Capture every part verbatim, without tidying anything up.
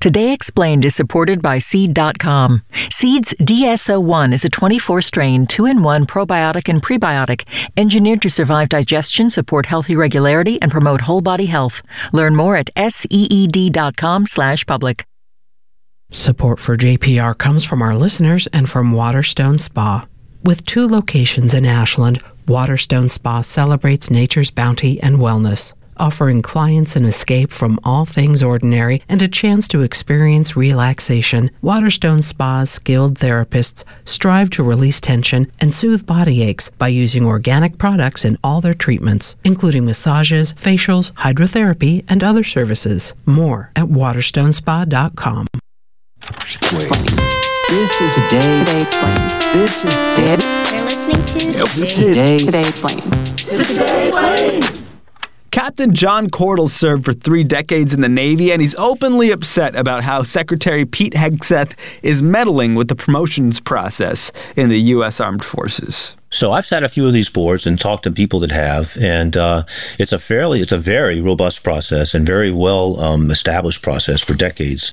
Today Explained is supported by Seed dot com. Seed's D S O one is a twenty-four strain, two in one probiotic and prebiotic, engineered to survive digestion, support healthy regularity, and promote whole body health. Learn more at seed dot com slash public. Support for J P R comes from our listeners and from Waterstone Spa. With two locations in Ashland, Waterstone Spa celebrates nature's bounty and wellness, offering clients an escape from all things ordinary and a chance to experience relaxation. Waterstone Spa's skilled therapists strive to release tension and soothe body aches by using organic products in all their treatments, including massages, facials, hydrotherapy, and other services. More at waterstone spa dot com. Wait. This is a day. Today Explained. This is dead. You're listening to Yep. This is day. Today Explained. Today Explained. Captain John Cordell served for three decades in the Navy, and he's openly upset about how Secretary Pete Hegseth is meddling with the promotions process in the U S Armed Forces. So I've sat a few of these boards and talked to people that have, and uh, it's a fairly, it's a very robust process and very well um, established process for decades.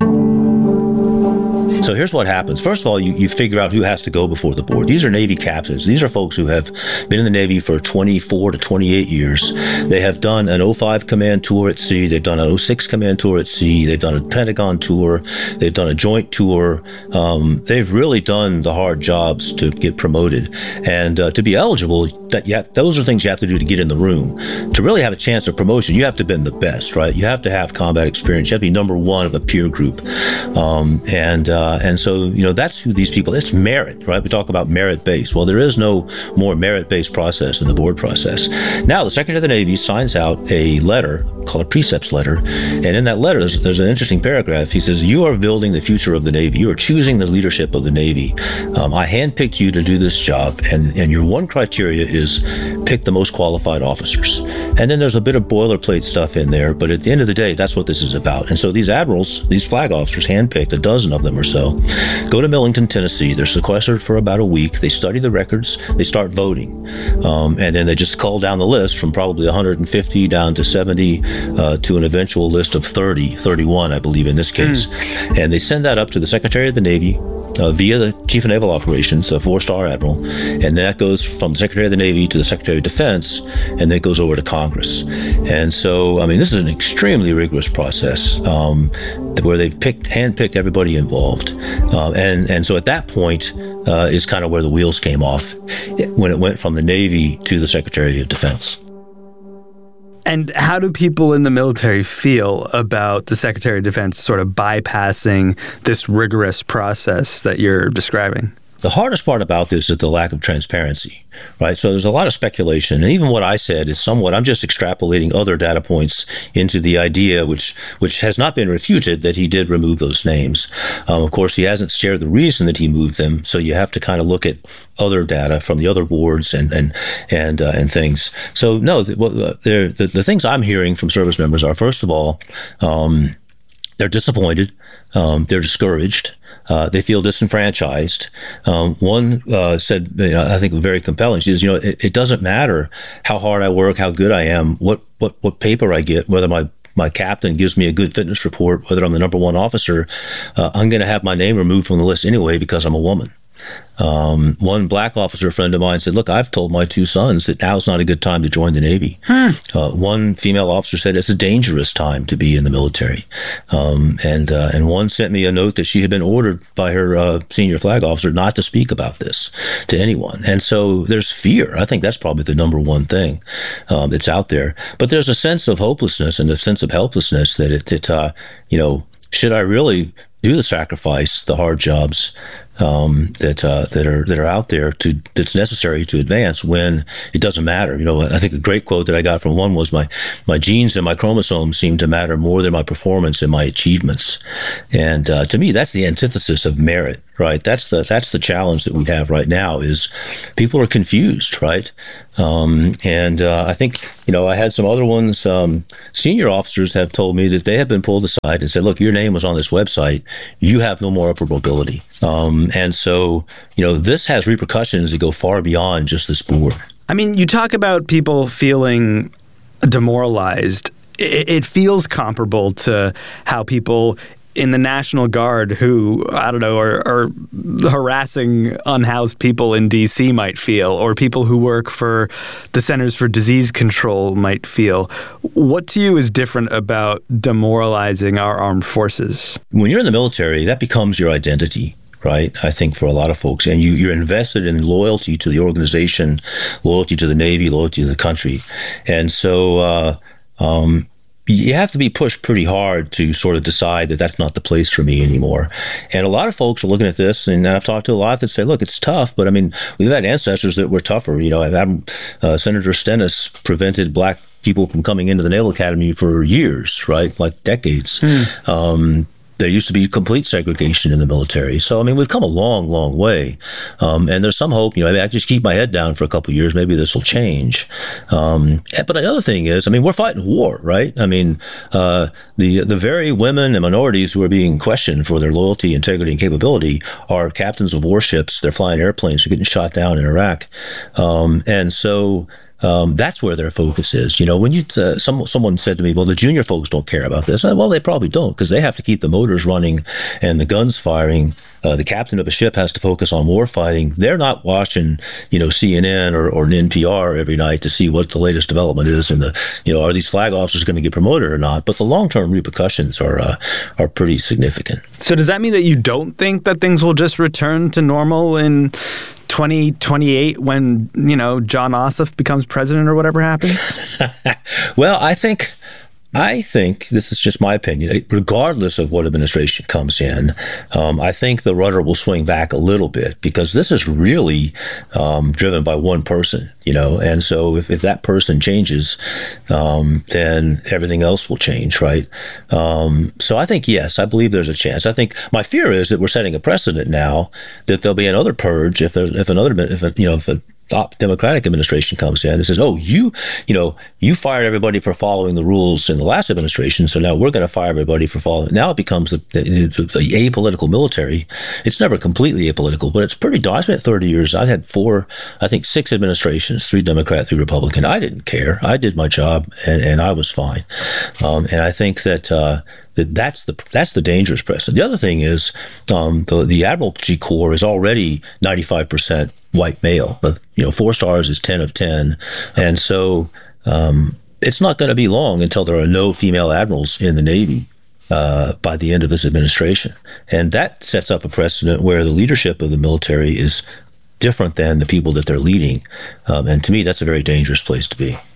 So here's what happens. First of all, you, you figure out who has to go before the board. These are Navy captains. These are folks who have been in the Navy for twenty-four to twenty-eight years. They have done an oh five command tour at sea. They've done an oh six command tour at sea. They've done a Pentagon tour. They've done a joint tour. Um, they've really done the hard jobs to get promoted. And uh, to be eligible, that you have, those are things you have to do to get in the room. To really have a chance of promotion, you have to have been the best, right? You have to have combat experience. You have to be number one of a peer group. Um, and uh, and so, you know, that's who these people, it's merit, right? We talk about merit-based. Well, there is no more merit-based process than the board process. Now, the Secretary of the Navy signs out a letter called a precepts letter. And in that letter, there's, there's an interesting paragraph. He says, you are building the future of the Navy. You are choosing the leadership of the Navy. Um, I handpicked you to do this job. And, and your one criteria is pick the most qualified officers. And then there's a bit of boilerplate stuff in there. But at the end of the day, that's what this is about. And so these admirals, these flag officers, handpicked, a dozen of them or so, go to Millington, Tennessee. They're sequestered for about a week. They study the records. They start voting. Um, and then they just call down the list from probably one hundred fifty down to seventy uh, to an eventual list of thirty, thirty-one, I believe, in this case. Mm. And they send that up to the Secretary of the Navy uh, via the Chief of Naval Operations, a four-star admiral. And that goes from the Secretary of the Navy to the Secretary of Defense, and then it goes over to Congress. And so, I mean, this is an extremely rigorous process um, where they've picked, handpicked everybody involved. Uh, and, and so at that point uh, is kind of where the wheels came off when it went from the Navy to the Secretary of Defense. And how do people in the military feel about the Secretary of Defense sort of bypassing this rigorous process that you're describing? The hardest part about this is the lack of transparency, right? So there's a lot of speculation. And even what I said is somewhat, I'm just extrapolating other data points into the idea, which which has not been refuted, that he did remove those names. Um, of course, he hasn't shared the reason that he moved them. So you have to kind of look at other data from the other boards and and and uh, and things. So no, the, the, the things I'm hearing from service members are, first of all, um, they're disappointed. Um, they're discouraged. Uh, they feel disenfranchised. Um, one uh, said, you know, I think very compelling. She says, you know, it, it doesn't matter how hard I work, how good I am, what what what paper I get, whether my my captain gives me a good fitness report, whether I'm the number one officer, uh, I'm going to have my name removed from the list anyway because I'm a woman. Um, one black officer friend of mine said, look, I've told my two sons that now's not a good time to join the Navy. Hmm. Uh, one female officer said it's a dangerous time to be in the military. Um, and uh, and one sent me a note that she had been ordered by her uh, senior flag officer not to speak about this to anyone. And so there's fear. I think that's probably the number one thing um, that's out there. But there's a sense of hopelessness and a sense of helplessness that it, it uh, you know, should I really do the sacrifice, the hard jobs um, that uh, that are that are out there to that's necessary to advance when it doesn't matter. You know, I think a great quote that I got from one was my my genes and my chromosomes seem to matter more than my performance and my achievements. And uh, to me, that's the antithesis of merit, right? That's the that's the challenge that we have right now is people are confused, right? Um, and uh, I think, you know, I had some other ones. Um, senior officers have told me that they have been pulled aside and said, look, your name was on this website. You have no more upper mobility. Um, and so, you know, this has repercussions that go far beyond just this board. I mean, you talk about people feeling demoralized. It, it feels comparable to how people in the National Guard who, I don't know, are, are harassing unhoused people in D C might feel, or people who work for the Centers for Disease Control might feel. What to you is different about demoralizing our armed forces? When you're in the military, that becomes your identity. Right, I think for a lot of folks, and you, you're invested in loyalty to the organization, loyalty to the Navy, loyalty to the country, and so uh, um, you have to be pushed pretty hard to sort of decide that that's not the place for me anymore. And a lot of folks are looking at this, and I've talked to a lot that say, "Look, it's tough, but I mean, we've had ancestors that were tougher." You know, I've had, uh, Senator Stennis prevented black people from coming into the Naval Academy for years, right, like decades. Hmm. Um, There used to be complete segregation in the military. So, I mean, we've come a long, long way. Um, and there's some hope, you know, I, mean, I just keep my head down for a couple of years. Maybe this will change. Um, but the other thing is, I mean, we're fighting war, right? I mean, uh, the the very women and minorities who are being questioned for their loyalty, integrity, and capability are captains of warships. They're flying airplanes. They're getting shot down in Iraq. Um, and so... Um, that's where their focus is. You know, when you uh, some someone said to me, "Well, the junior folks don't care about this." Well, they probably don't, because they have to keep the motors running and the guns firing. Uh, the captain of a ship has to focus on war fighting. They're not watching, you know, C N N or, or N P R every night to see what the latest development is, and the, you know, are these flag officers going to get promoted or not? But the long-term repercussions are uh, are pretty significant. So does that mean that you don't think that things will just return to normal in twenty twenty-eight when, you know, John Ossoff becomes president or whatever happens? Well, I think I think, this is just my opinion, regardless of what administration comes in, um, I think the rudder will swing back a little bit, because this is really um, driven by one person, you know, and so if, if that person changes, um, then everything else will change, right? Um, so I think, yes, I believe there's a chance. I think my fear is that we're setting a precedent now that there'll be another purge if there's, if another, if a, you know, if a Democratic administration comes in and says, "Oh, you, you know, you fired everybody for following the rules in the last administration, so now we're going to fire everybody for following." Now it becomes the, the, the apolitical military. It's never completely apolitical, but it's pretty. I spent thirty years. I had four, I think six administrations, three Democrat, three Republican. I didn't care. I did my job, and, and I was fine. Um, and I think that. Uh, That that's the that's the dangerous precedent. The other thing is um, the the Admiralty Corps is already ninety-five percent white male. But, you know, four stars is ten of ten, and so um, it's not going to be long until there are no female admirals in the Navy uh, by the end of this administration, and that sets up a precedent where the leadership of the military is different than the people that they're leading, um, and to me, that's a very dangerous place to be.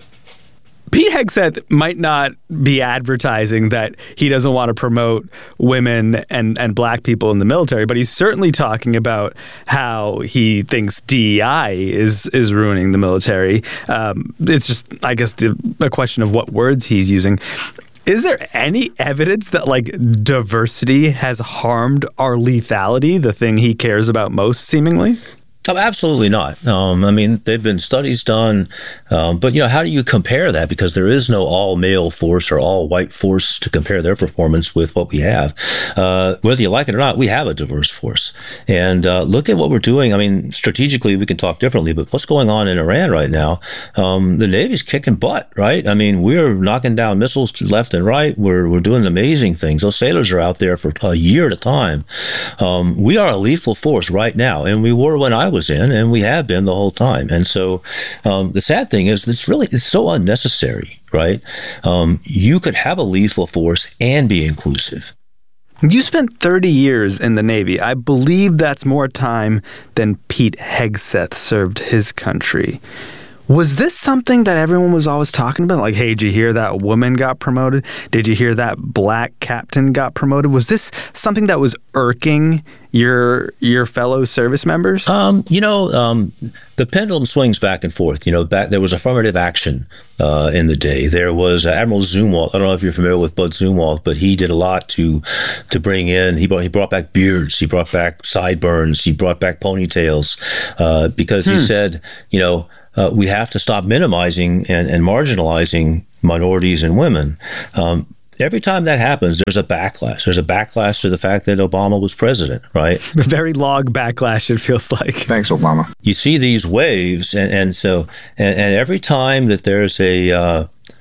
Pete Hegseth might not be advertising that he doesn't want to promote women and, and black people in the military, but he's certainly talking about how he thinks D E I is is ruining the military. Um, it's just, I guess, the, a question of what words he's using. Is there any evidence that, like, diversity has harmed our lethality, the thing he cares about most, seemingly? Oh, absolutely not. Um, I mean, there've been studies done, um, but, you know, how do you compare that? Because there is no all-male force or all-white force to compare their performance with what we have. Uh, whether you like it or not, we have a diverse force. And uh, look at what we're doing. I mean, strategically, we can talk differently, but what's going on in Iran right now? Um, the Navy's kicking butt, right? I mean, we're knocking down missiles left and right. We're we're doing amazing things. Those sailors are out there for a year at a time. Um, we are a lethal force right now, and we were when I was in, and we have been the whole time. And so um, the sad thing is it's really, it's so unnecessary, right? Um, you could have a lethal force and be inclusive. You spent thirty years in the Navy. I believe that's more time than Pete Hegseth served his country. Was this something that everyone was always talking about? Like, hey, did you hear that woman got promoted? Did you hear that black captain got promoted? Was this something that was irking your your fellow service members? Um, you know, um, the pendulum swings back and forth. You know, back there was affirmative action uh, in the day. There was uh, Admiral Zumwalt. I don't know if you're familiar with Bud Zumwalt, but he did a lot to to bring in. He brought he brought back beards. He brought back sideburns. He brought back ponytails uh, because hmm. he said, you know, Uh, we have to stop minimizing and, and marginalizing minorities and women. Um, every time that happens, there's a backlash. There's a backlash to the fact that Obama was president, right? A very long backlash, it feels like. Thanks, Obama. You see these waves, and, and so, and, and every time that there's a uh,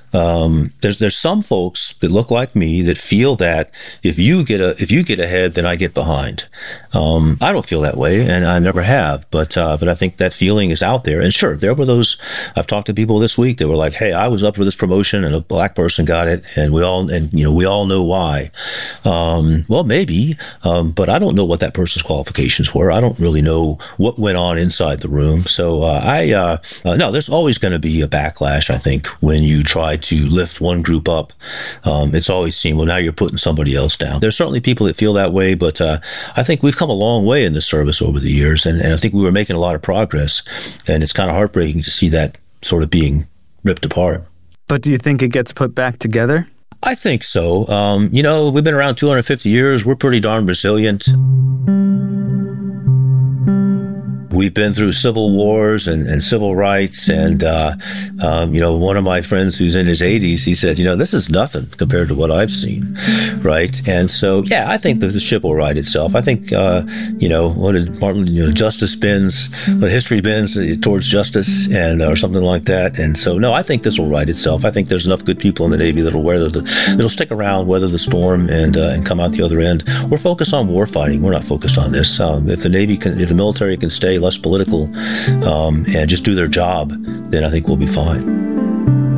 Um, there's there's some folks that look like me that feel that if you get a if you get ahead, then I get behind. Um, I don't feel that way, and I never have. But uh, but I think that feeling is out there. And sure, there were those. I've talked to people this week that were like, "Hey, I was up for this promotion, and a black person got it, and we all and you know we all know why." Um, well, maybe, um, but I don't know what that person's qualifications were. I don't really know what went on inside the room. So uh, I uh, uh, no, there's always going to be a backlash. I think when you try to lift one group up, um, it's always seen, well, now you're putting somebody else down. There's certainly people that feel that way, but uh, I think we've come a long way in the service over the years, and, and I think we were making a lot of progress, and it's kind of heartbreaking to see that sort of being ripped apart. But do you think it gets put back together? I think so. Um, you know, we've been around two hundred fifty years. We're pretty darn resilient. We've been through civil wars and, and civil rights. And, uh, um, you know, one of my friends who's in his eighties, he said, you know, this is nothing compared to what I've seen. Right. And so, yeah, I think that the ship will right itself. I think, uh, you know, what did Martin, you know, justice bends, what history bends towards justice and or something like that. And so, no, I think this will right itself. I think there's enough good people in the Navy that'll weather the, that'll stick around, weather the storm and, uh, and come out the other end. We're focused on war fighting. We're not focused on this. Um, if the Navy can, if the military can stay less political um, and just do their job, then I think we'll be fine.